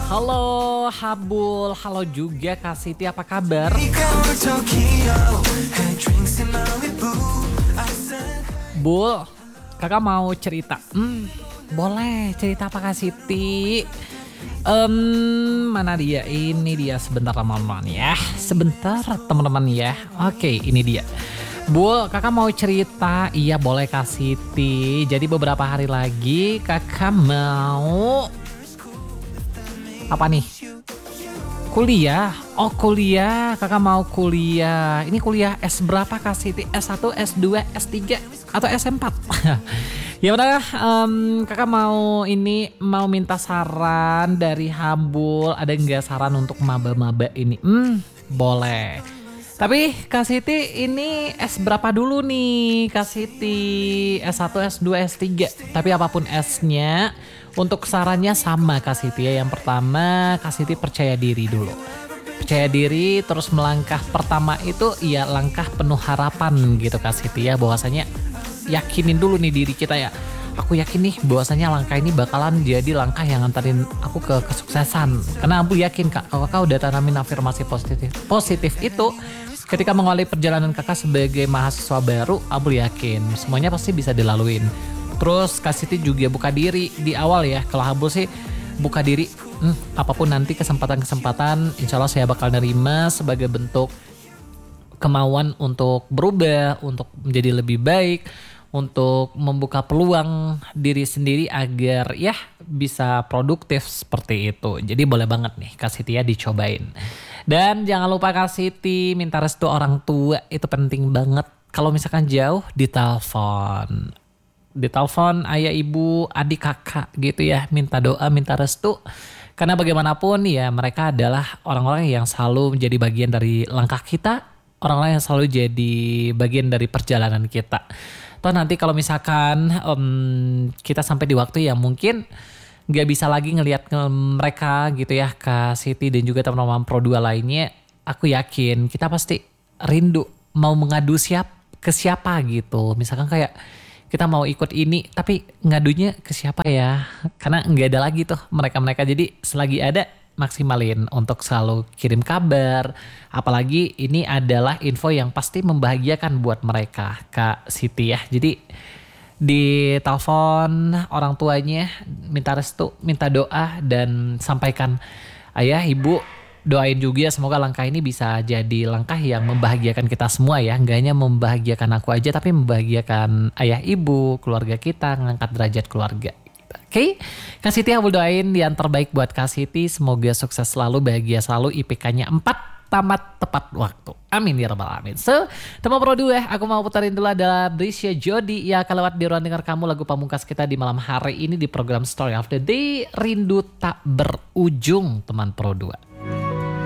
Halo Habul, halo juga Kak Siti, apa kabar? Bul, kakak mau cerita. Boleh cerita apa Kak Siti? Mana dia? Ini dia sebentar teman-teman ya. Sebentar teman-teman ya. Oke, ini dia. Bul, kakak mau cerita. Iya boleh Kak Siti. Jadi beberapa hari lagi kakak mau apa nih? Kuliah. Oh kuliah, kakak mau kuliah. Ini kuliah S berapa Kak Siti? S1, S2, S3 atau S4? Ya udah, kakak mau minta saran dari Habul. Ada nggak saran untuk maba-maba ini? Boleh. Tapi Kak Siti ini S berapa dulu nih Kak Siti? S1, S2, S3. Tapi apapun S-nya, untuk sarannya sama Kak Siti ya. Yang pertama Kak Siti percaya diri dulu. Percaya diri terus melangkah pertama itu ya langkah penuh harapan gitu Kak Siti ya. Bahwasanya yakinin dulu nih diri kita ya. Aku yakin nih bahwasanya langkah ini bakalan jadi langkah yang nganterin aku ke kesuksesan. Karena aku yakin Kak, kalau kakak udah tanamin afirmasi positif itu, ketika mengawali perjalanan kakak sebagai mahasiswa baru, aku yakin semuanya pasti bisa dilaluin. Terus Kak Siti juga buka diri di awal ya. Kalau Habul sih buka diri, apapun nanti kesempatan-kesempatan, insya Allah saya bakal nerima sebagai bentuk kemauan untuk berubah, untuk menjadi lebih baik, untuk membuka peluang diri sendiri agar ya bisa produktif seperti itu. Jadi boleh banget nih Kak Siti ya dicobain. Dan jangan lupa Kak Siti minta restu orang tua, itu penting banget. Kalau misalkan jauh ditelepon ayah ibu adik kakak gitu ya, minta doa minta restu, karena bagaimanapun ya mereka adalah orang-orang yang selalu menjadi bagian dari langkah kita, orang-orang yang selalu jadi bagian dari perjalanan kita. Toh nanti kalau misalkan kita sampai di waktu yang mungkin gak bisa lagi ngelihat mereka gitu ya Kak Siti dan juga teman-teman Pro 2 lainnya, aku yakin kita pasti rindu mau mengadu ke siapa gitu. Misalkan kayak kita mau ikut ini tapi ngadunya ke siapa ya, karena nggak ada lagi tuh mereka-mereka. Jadi selagi ada maksimalin untuk selalu kirim kabar, apalagi ini adalah info yang pasti membahagiakan buat mereka Kak Siti ya. Jadi di telepon orang tuanya, minta restu, minta doa, dan sampaikan ayah ibu doain juga semoga langkah ini bisa jadi langkah yang membahagiakan kita semua ya. Gak hanya membahagiakan aku aja tapi membahagiakan ayah ibu, keluarga kita, ngangkat derajat keluarga. Oke, Kak Siti aku doain yang terbaik buat Kak Siti. Semoga sukses selalu, bahagia selalu, IPK-nya 4, tamat tepat waktu. Amin ya rabbal alamin. So, teman Pro 2, aku mau putarin dulu adalah Brisya Jodi ya kelewat di ruang dengar kamu, lagu pamungkas kita di malam hari ini di program Story of the Day, Rindu Tak Berujung teman Pro 2.